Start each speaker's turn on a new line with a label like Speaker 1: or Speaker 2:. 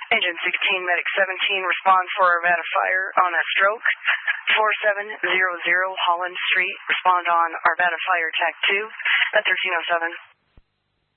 Speaker 1: Engine 16, Medic 17, respond for Arvada Fire on a stroke. 4700 Holland Street, respond on Arvada Fire Attack 2 at 1307.